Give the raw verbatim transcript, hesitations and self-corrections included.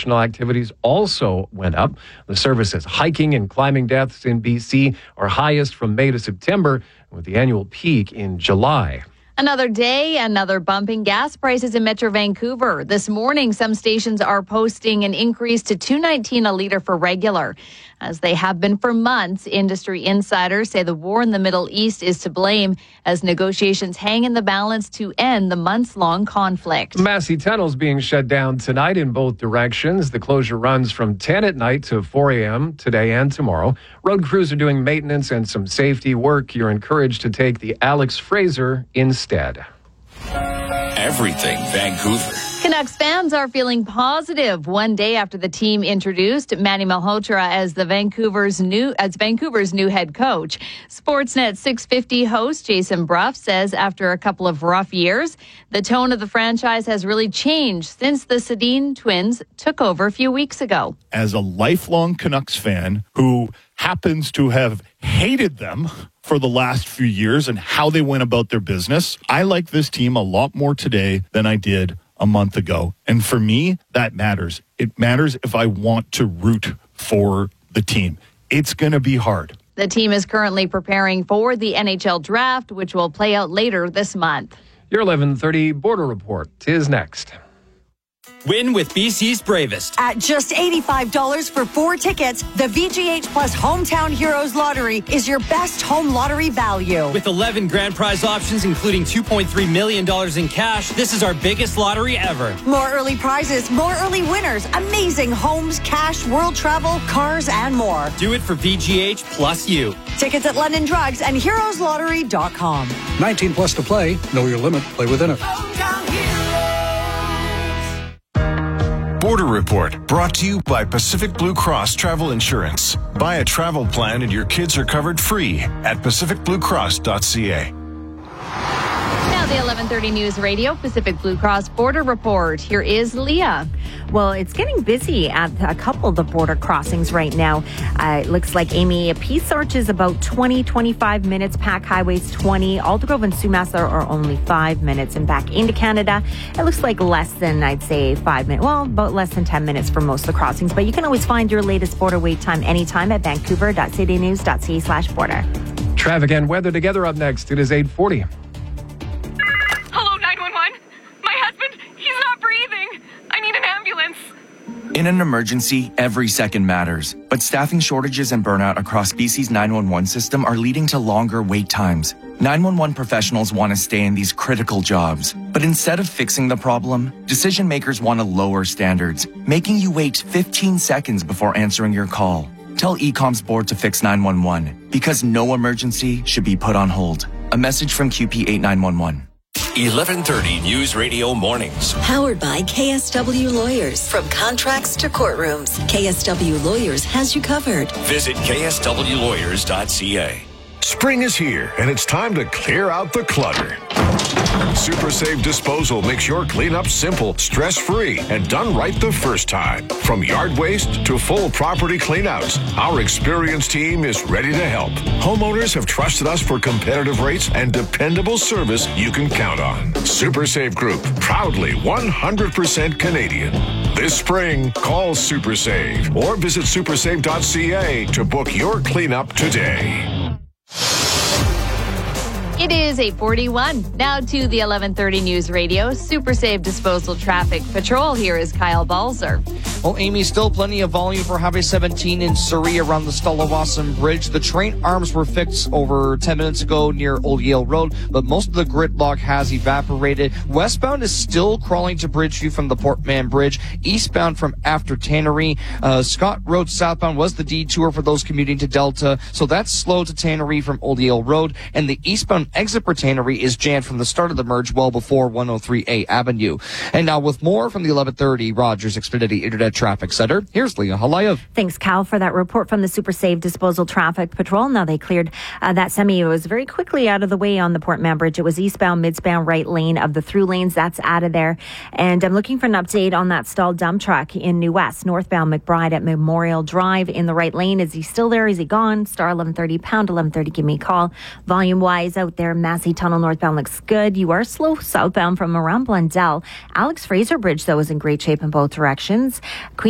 recreational activities also went up. The service says hiking and climbing deaths in B C are highest from May to September, with the annual peak in July. Another day, another bump in gas prices in Metro Vancouver. This morning, some stations are posting an increase to two dollars and nineteen cents a litre for regular. As they have been for months, industry insiders say the war in the Middle East is to blame as negotiations hang in the balance to end the months-long conflict. Massey Tunnel's being shut down tonight in both directions. The closure runs from ten at night to four a.m. today and tomorrow. Road crews are doing maintenance and some safety work. You're encouraged to take the Alex Fraser instead. Everything Vancouver. Canucks fans are feeling positive one day after the team introduced Manny Malhotra as the Vancouver's new as Vancouver's new head coach. Sportsnet six fifty host Jason Bruff says after a couple of rough years, the tone of the franchise has really changed since the Sedin twins took over a few weeks ago. As a lifelong Canucks fan who happens to have hated them for the last few years and how they went about their business, I like this team a lot more today than I did a month ago. And for me, that matters. It matters if I want to root for the team. It's going to be hard. The team is currently preparing for the N H L draft, which will play out later this month. Your eleven thirty Border Report is next. Win with B C's Bravest. At just eighty-five dollars for four tickets, the V G H Plus Hometown Heroes Lottery is your best home lottery value. With eleven grand prize options, including two point three million dollars in cash, this is our biggest lottery ever. More early prizes, more early winners, amazing homes, cash, world travel, cars, and more. Do it for V G H plus you. Tickets at London Drugs and heroes lottery dot com. nineteen plus to play. Know your limit. Play within it. Border Report, brought to you by Pacific Blue Cross Travel Insurance. Buy a travel plan and your kids are covered free at pacific blue cross dot c a. Now the eleven thirty News Radio Pacific Blue Cross Border Report. Here is Leah. Well, it's getting busy at a couple of the border crossings right now. Uh, it looks like, Amy, Peace Arch is about twenty, twenty-five minutes. Pack Highway's twenty. Aldergrove and Sumas are only five minutes. And back into Canada, it looks like less than, I'd say, five minutes. Well, about less than ten minutes for most of the crossings. But you can always find your latest border wait time anytime at vancouver dot city news dot c a slash border. Traffic and weather together up next. It is eight forty. Hello, nine one one. My husband, he's not breathing. I need an ambulance. In an emergency, every second matters. But staffing shortages and burnout across B C's nine one one system are leading to longer wait times. nine one one professionals want to stay in these critical jobs. But instead of fixing the problem, decision makers want to lower standards, making you wait fifteen seconds before answering your call. Tell E COM's board to fix nine one one, because no emergency should be put on hold. A message from Q P eight nine one one. eleven thirty News Radio Mornings. Powered by K S W Lawyers. From contracts to courtrooms, K S W Lawyers has you covered. Visit k s w lawyers dot c a. Spring is here, and it's time to clear out the clutter. Super Save Disposal makes your cleanup simple, stress-free, and done right the first time. From yard waste to full property cleanouts, our experienced team is ready to help. Homeowners have trusted us for competitive rates and dependable service you can count on. Super Save Group, proudly one hundred percent Canadian. This spring, call Super Save or visit super save dot c a to book your cleanup today. It is eight forty-one. Now to the eleven thirty News Radio Super Save Disposal Traffic Patrol. Here is Kyle Balzer. Well, Amy, still plenty of volume for Highway seventeen in Surrey around the Stallawasam Bridge. The train arms were fixed over ten minutes ago near Old Yale Road, but most of the gridlock has evaporated. Westbound is still crawling to Bridgeview from the Port Mann Bridge. Eastbound from after Tannery. Uh, Scott Road southbound was the detour for those commuting to Delta, so that's slow to Tannery from Old Yale Road. And the eastbound exit for Tannery is jammed from the start of the merge well before one oh three A Avenue. And now with more from the eleven thirty Rogers Xfinity Internet Traffic Center, here's Leah Halayev. Thanks, Cal, for that report from the Super Save Disposal Traffic Patrol. Now they cleared uh, that semi. It was very quickly out of the way on the Port Mann Bridge. It was eastbound, midbound, right lane of the through lanes. That's out of there. And I'm looking for an update on that stalled dump truck in New West, northbound McBride at Memorial Drive in the right lane. Is he still there? Is he gone? Star eleven thirty, pound eleven thirty, give me a call. Volume-wise out there, Massey Tunnel northbound looks good. You are slow southbound from around Blundell. Alex Fraser Bridge, though, is in great shape in both directions. Queen